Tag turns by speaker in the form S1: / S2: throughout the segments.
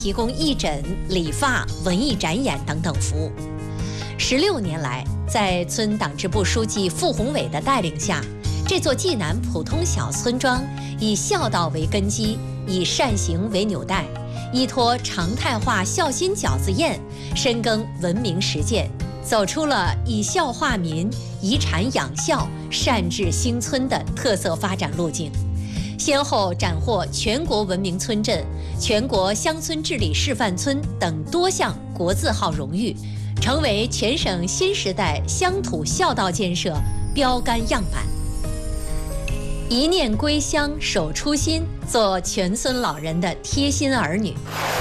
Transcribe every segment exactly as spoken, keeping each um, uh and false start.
S1: 提供义诊、理发、文艺展演等等服务。十六年来，在村党支部书记傅宏伟的带领下，这座济南普通小村庄以孝道为根基，以善行为纽带，依托常态化孝心饺子宴，深耕文明实践，走出了以孝化民、遗产养孝、善治兴村的特色发展路径，先后斩获全国文明村镇、全国乡村治理示范村等多项国字号荣誉，成为全省新时代乡土孝道建设标杆样板。一念归乡守初心，做全村老人的贴心儿女。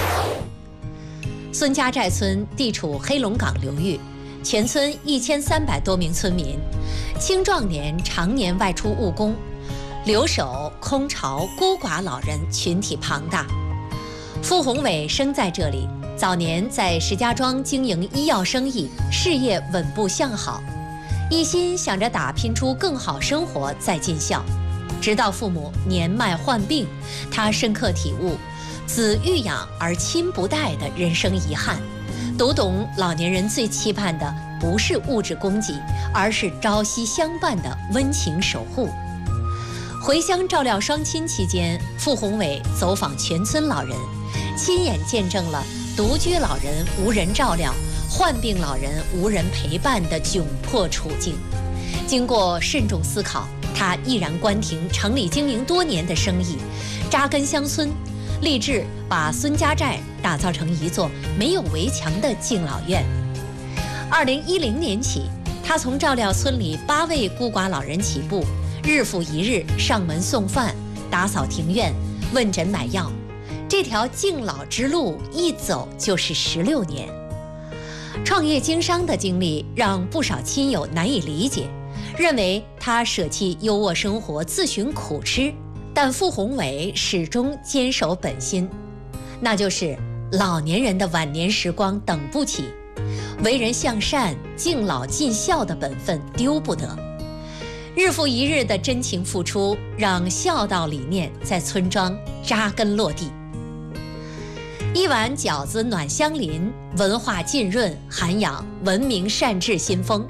S1: 孙家寨村地处黑龙岗流域，全村一千三百多名村民，青壮年常年外出务工，留守、空巢、孤寡老人群体庞大。傅宏伟生在这里，早年在石家庄经营医药生意，事业稳步向好，一心想着打拼出更好生活再尽孝。直到父母年迈患病，他深刻体悟子欲养而亲不待的人生遗憾，读懂老年人最期盼的不是物质供给，而是朝夕相伴的温情守护。回乡照料双亲期间，傅宏伟走访全村老人，亲眼见证了独居老人无人照料、患病老人无人陪伴的窘迫处境。经过慎重思考，他毅然关停城里经营多年的生意，扎根乡村，立志把孙家寨打造成一座没有围墙的敬老院。二零一零年起，他从照料村里八位孤寡老人起步，日复一日上门送饭、打扫庭院、问诊买药，这条敬老之路一走就是十六年。创业经商的经历让不少亲友难以理解，认为他舍弃优渥生活自寻苦吃，但傅宏伟始终坚守本心，那就是老年人的晚年时光等不起，为人向善、敬老尽孝的本分丢不得。日复一日的真情付出，让孝道理念在村庄扎根落地。一碗饺子暖乡邻，文化浸润，涵养文明善治新风。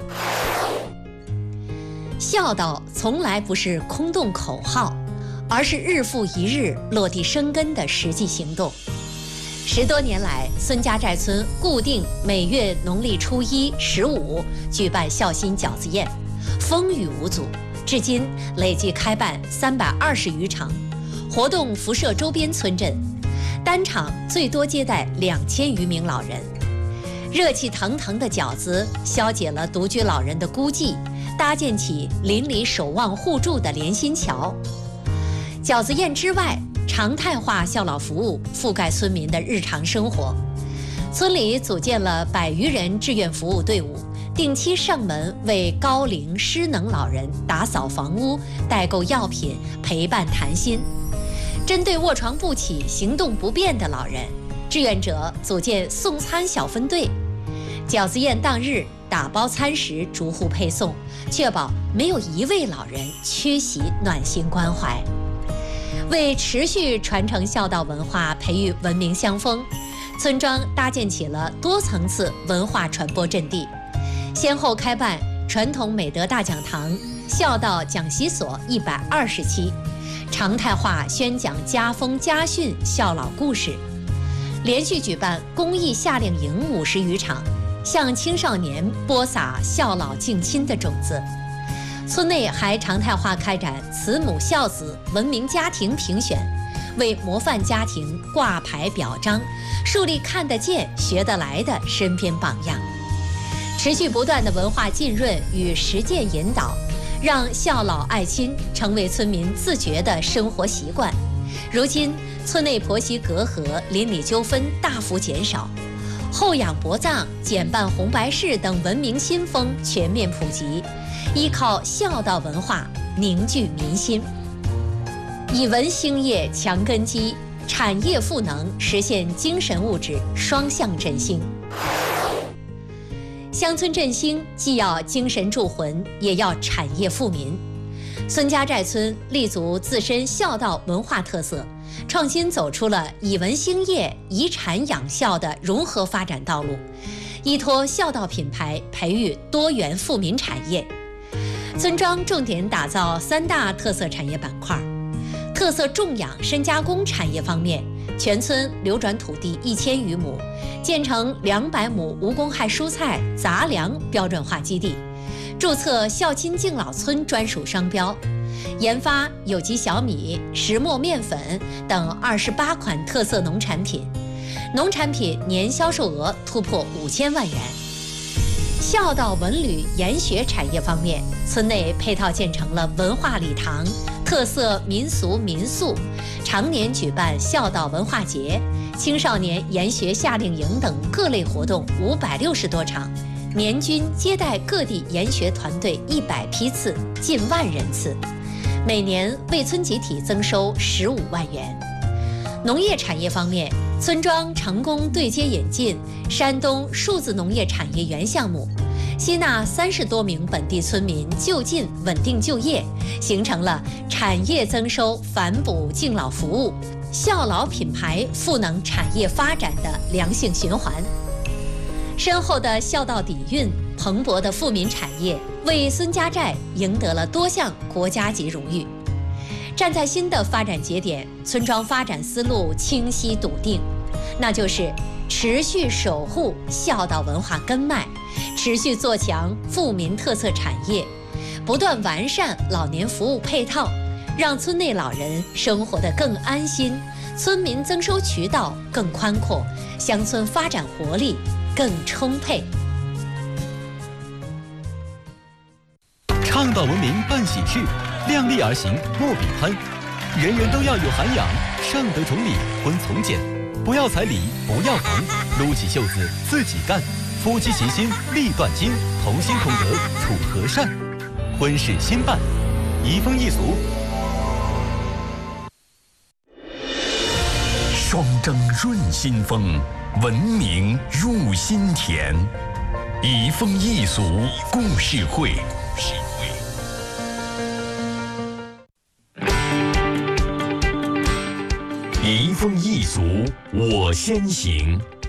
S1: 孝道从来不是空洞口号，而是日复一日落地生根的实际行动。十多年来，孙家寨村固定每月农历初一、十五举办孝心饺子宴，风雨无阻，至今累计开办三百二十余场，活动辐射周边村镇，单场最多接待两千余名老人。热气腾腾的饺子消解了独居老人的孤寂，搭建起邻里守望互助的连心桥。饺子宴之外，常态化孝老服务覆盖村民的日常生活。村里组建了百余人志愿服务队伍，定期上门为高龄失能老人打扫房屋、代购药品、陪伴谈心。针对卧床不起、行动不便的老人，志愿者组建送餐小分队。饺子宴当日，打包餐食逐户配送，确保没有一位老人缺席暖心关怀。为持续传承孝道文化，培育文明乡风，村庄搭建起了多层次文化传播阵地，先后开办传统美德大讲堂、孝道讲习所一百二十期，常态化宣讲家风家训、孝老故事，连续举办公益夏令营五十余场，向青少年播撒孝老敬亲的种子。村内还常态化开展慈母孝子文明家庭评选，为模范家庭挂牌表彰，树立看得见、学得来的身边榜样。持续不断的文化浸润与实践引导，让孝老爱亲成为村民自觉的生活习惯。如今，村内婆媳隔阂、邻里纠纷大幅减少，后养薄葬、减办红白事等文明新风全面普及，依靠孝道文化凝聚民心，以文兴业强根基，产业赋能，实现精神物质双向振兴。乡村振兴既要精神铸魂，也要产业富民。孙家寨村立足自身孝道文化特色， 创新走出了以文兴业、以产养校的融合发展道路，依托孝道品牌培育多元富民产业。村庄重点打造三大特色产业板块。特色种养深加工产业方面，全村流转土地一千余亩，建成两百亩无公害蔬菜杂粮标准化基地，注册孝亲敬老村专属商标，研发有机小米、石磨面粉等二十八款特色农产品，农产品年销售额突破五千万元。孝道文旅研学产业方面，村内配套建成了文化礼堂、特色民俗民宿，常年举办孝道文化节、青少年研学夏令营等各类活动五百六十多场，年均接待各地研学团队一百批次，近万人次，每年为村集体增收十五万元。农业产业方面，村庄成功对接引进山东数字农业产业园项目，吸纳三十多名本地村民就近稳定就业，形成了产业增收、反哺敬老服务、孝老品牌赋能产业发展的良性循环。深厚的孝道底蕴、蓬勃的富民产业，为孙家寨赢得了多项国家级荣誉。站在新的发展节点，村庄发展思路清晰笃定，那就是持续守护孝道文化根脉，持续做强富民特色产业，不断完善老年服务配套，让村内老人生活得更安心，村民增收渠道更宽阔，乡村发展活力更充沛。
S2: 倡导文明办喜事，量力而行莫比攀，人人都要有涵养，上得崇礼，婚从简，不要彩礼，不要缝，撸起袖子自己干，夫妻齐心立断金，同心同德处和善，婚事新办，移风易俗。
S3: 双蒸润心风，文明入心田，移风易俗故事会。移风易俗，我先行。